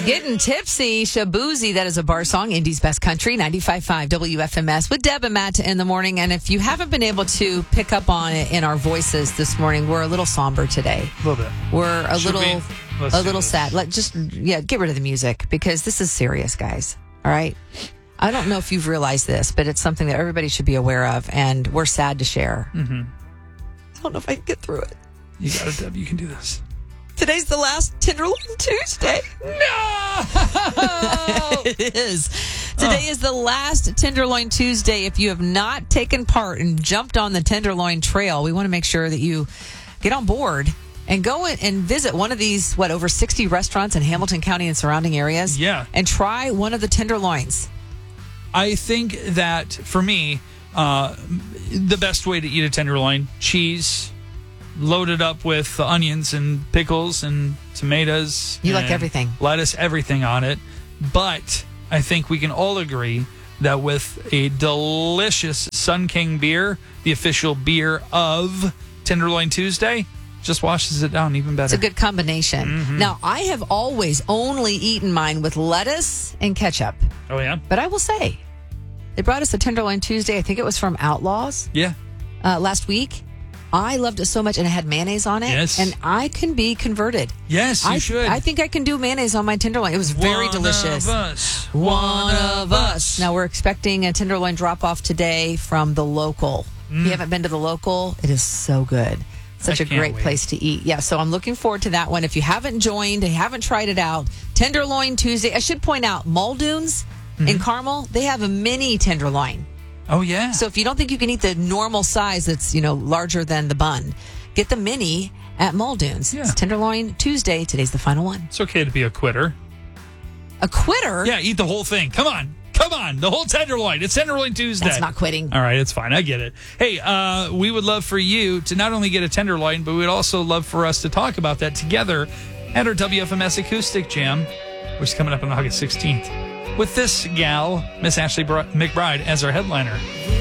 Getting tipsy, Shabuzi, that is a bar song, Indy's Best Country, 95.5 WFMS with Deb and Matt in the morning. And if you haven't been able to pick up on it in our voices this morning, we're a little somber today. A little bit. We're a little sad. Get rid of the music because this is serious, guys. All right? I don't know if you've realized this, but it's something that everybody should be aware of, and we're sad to share. Mm-hmm. I don't know if I can get through it. You got it, Deb. You can do this. Today's the last Tenderloin Tuesday. No! It is. Today is the last Tenderloin Tuesday. If you have not taken part and jumped on the Tenderloin Trail, we want to make sure that you get on board and go and visit one of these, over 60 restaurants in Hamilton County and surrounding areas. Yeah. And try one of the tenderloins. I think that, for me, the best way to eat a tenderloin, cheese, loaded up with onions and pickles and tomatoes. You like everything. Lettuce, everything on it. But I think we can all agree that with a delicious Sun King beer, the official beer of Tenderloin Tuesday, just washes it down even better. It's a good combination. Mm-hmm. Now, I have always only eaten mine with lettuce and ketchup. Oh, yeah? But I will say, they brought us a Tenderloin Tuesday. I think it was from Outlaws. Yeah. Last week. I loved it so much, and it had mayonnaise on it. Yes. And I can be converted. Yes, you should. I think I can do mayonnaise on my tenderloin. It was very delicious. One of us. Now, we're expecting a tenderloin drop-off today from The Local. If you haven't been to The Local, it is so good. Such a great place to eat. Yeah, so I'm looking forward to that one. If you haven't joined, you haven't tried it out, Tenderloin Tuesday. I should point out, Muldoon's in Carmel, they have a mini tenderloin. Oh, yeah. So if you don't think you can eat the normal size that's, larger than the bun, get the mini at Muldoon's. Yeah. It's Tenderloin Tuesday. Today's the final one. It's okay to be a quitter. A quitter? Yeah, eat the whole thing. Come on. The whole tenderloin. It's Tenderloin Tuesday. That's not quitting. All right, it's fine. I get it. Hey, we would love for you to not only get a tenderloin, but we'd also love for us to talk about that together at our WFMS Acoustic Jam, which is coming up on August 16th. With this gal, Miss Ashley McBride, as our headliner.